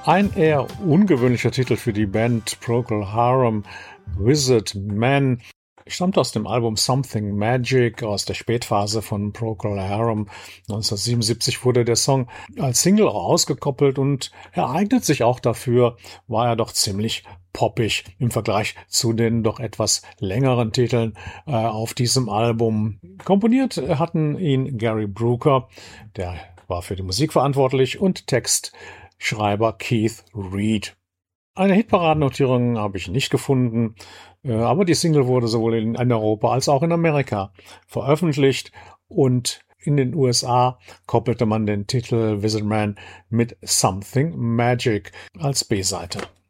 Ein eher ungewöhnlicher Titel für die Band Procol Harum, Wizard Man, stammt aus dem Album Something Magic aus der Spätphase von Procol Harum. 1977 wurde der Song als Single auch ausgekoppelt und er eignet sich auch dafür, war er doch ziemlich poppig im Vergleich zu den doch etwas längeren Titeln auf diesem Album. Komponiert hatten ihn Gary Brooker, der war für die Musik verantwortlich, und Textschreiber Keith Reed. Eine Hitparadennotierung habe ich nicht gefunden, aber die Single wurde sowohl in Europa als auch in Amerika veröffentlicht und in den USA koppelte man den Titel Wizard Man mit Something Magic als B-Seite.